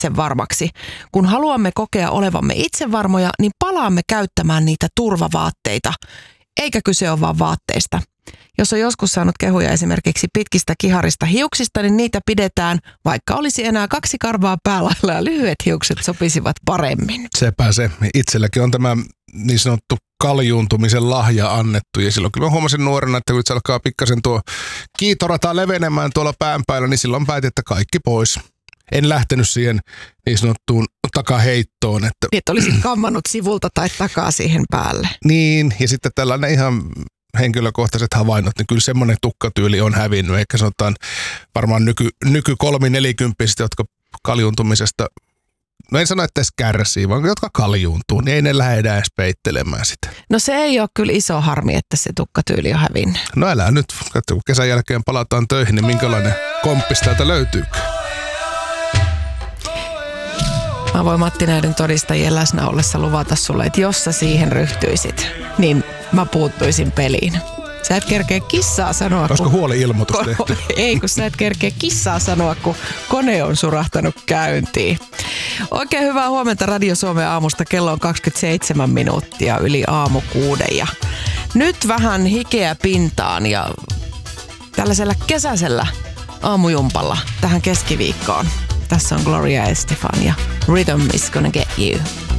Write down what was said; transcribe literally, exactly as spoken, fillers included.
itsevarmaksi. Kun haluamme kokea olevamme itsevarmoja, niin palaamme käyttämään niitä turvavaatteita. Eikä kyse ole vaan vaatteista. Jos on joskus saanut kehuja esimerkiksi pitkistä kiharista hiuksista, niin niitä pidetään, vaikka olisi enää kaksi karvaa päälailla ja lyhyet hiukset sopisivat paremmin. Sepä se. Itselläkin on tämä niin sanottu kaljuuntumisen lahja annettu. Ja silloin kyllä mä huomasin nuorena, että kun se alkaa pikkasen tuo kiitorata levenemään tuolla pään päällä, niin silloin päätin, että kaikki pois. En lähtenyt siihen niin sanottuun takaheittoon. Että, että olisit kammannut sivulta tai takaa siihen päälle. Niin, ja sitten tällainen ihan henkilökohtaiset havainnot, niin kyllä semmoinen tukkatyyli on hävinnyt. Eikä sanotaan varmaan nyky, nyky kolmi-nelikymppiset, jotka kaljuuntumisesta, no en sano, että edes kärsii, vaan jotka kaljuuntuu, niin ei ne lähde edes peittelemään sitä. No se ei ole kyllä iso harmi, että se tukkatyyli on hävinnyt. No älä nyt, katso, kun kesän jälkeen palataan töihin, niin minkälainen komppis täältä löytyy? Mä voin Matti näiden todistajien läsnä ollessa luvata sulle, että jos sä siihen ryhtyisit, niin mä puuttuisin peliin. Sä et kerkeä kissaa sanoa, Olisiko kun... huoli-ilmoitus tehty? Ei, kun sä et kerkeä kissaa sanoa, kun kone on surahtanut käyntiin. Oikein hyvää huomenta Radio Suomen aamusta. Kello on kaksikymmentäseitsemän minuuttia yli aamu kuuden. Ja nyt vähän hikeä pintaan ja tällaisella kesäisellä aamujumpalla tähän keskiviikkoon. Tässä on Gloria Estefan ja Rhythm is gonna get you.